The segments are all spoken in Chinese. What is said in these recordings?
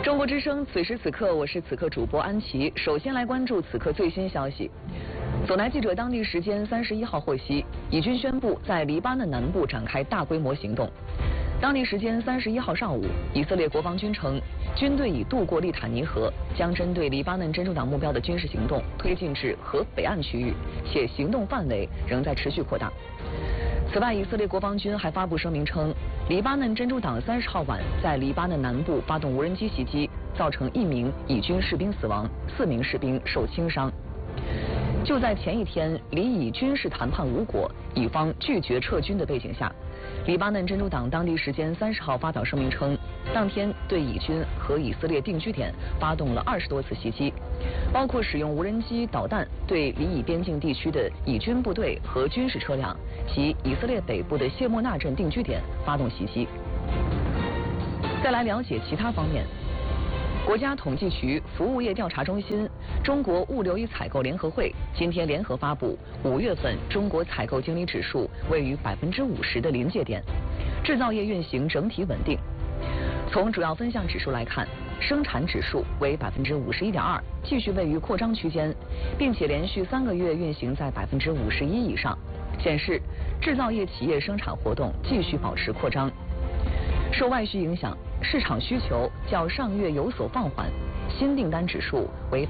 中国之声，此时此刻，我是此刻主播安琪。首先来关注此刻最新消息。走南记者当地时间31号获悉，以军宣布在黎巴嫩南部展开大规模行动。当地时间31号上午，以色列国防军称，军队已渡过利坦尼河，将针对黎巴嫩真主党目标的军事行动推进至河北岸区域，且行动范围仍在持续扩大。此外，以色列国防军还发布声明称，黎巴嫩真主党30号晚在黎巴嫩南部发动无人机袭击，造成1名以军士兵死亡，4名士兵受轻伤。就在前一天，黎以军事谈判无果，以方拒绝撤军的背景下，黎巴嫩真主党当地时间30号发表声明称，当天对以军和以色列定居点发动了20多次袭击，包括使用无人机、导弹对黎以边境地区的以军部队和军事车辆及以色列北部的谢莫纳镇定居点发动袭击。再来了解其他方面。国家统计局服务业调查中心、中国物流与采购联合会今天联合发布5月份中国采购经理指数位于50%的临界点，制造业运行整体稳定。从主要分项指数来看，生产指数为51.2%，继续位于扩张区间，并且连续3个月运行在51%以上，显示制造业企业生产活动继续保持扩张。受外需影响，市场需求较上月有所放缓，新订单指数为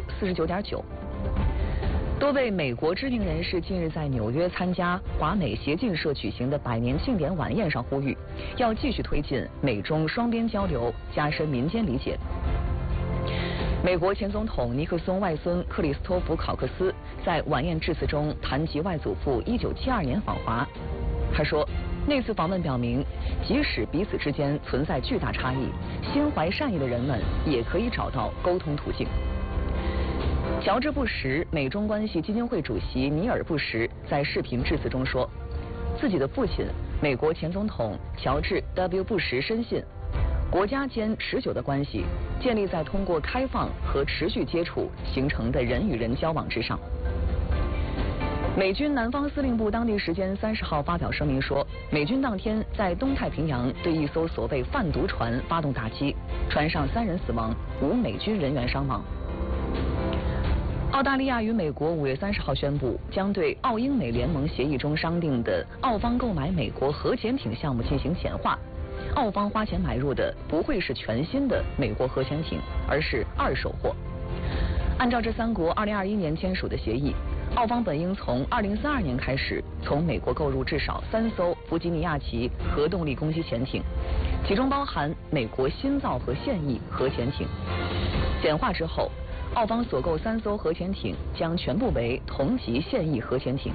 49.9%。多位美国知名人士近日在纽约参加华美协进社举行的100年庆典晚宴上呼吁，要继续推进美中双边交流，加深民间理解。美国前总统尼克松外孙克里斯托弗·考克斯在晚宴致辞中谈及外祖父1972年访华，他说，那次访问表明，即使彼此之间存在巨大差异，心怀善意的人们也可以找到沟通途径。乔治·布什美中关系基金会主席尼尔·布什在视频致辞中说，自己的父亲美国前总统乔治 ·W. 布什深信，国家间持久的关系建立在通过开放和持续接触形成的人与人交往之上。美军南方司令部当地时间30号发表声明说，美军当天在东太平洋对一艘所谓贩毒船发动打击，船上3人死亡，5美军人员伤亡。澳大利亚与美国5月30号宣布，将对澳英美联盟协议中商定的澳方购买美国核潜艇项目进行简化，澳方花钱买入的不会是全新的美国核潜艇，而是二手货。按照这3国2021年签署的协议，澳方本应从2032年开始从美国购入至少3艘弗吉尼亚级核动力攻击潜艇，其中包含美国新造和现役核潜艇。简化之后，澳方所购3艘核潜艇将全部为同级现役核潜艇。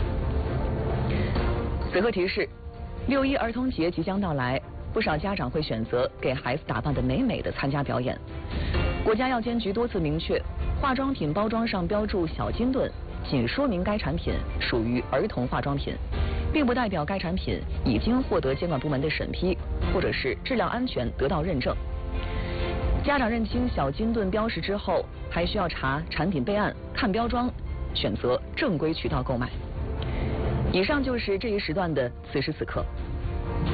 此刻提示，6·1儿童节即将到来，不少家长会选择给孩子打扮得美美的参加表演。国家药监局多次明确，化妆品包装上标注小金盾，仅说明该产品属于儿童化妆品，并不代表该产品已经获得监管部门的审批，或者是质量安全得到认证。家长认清小金盾标识之后，还需要查产品备案、看标装，选择正规渠道购买。以上就是这一时段的此时此刻。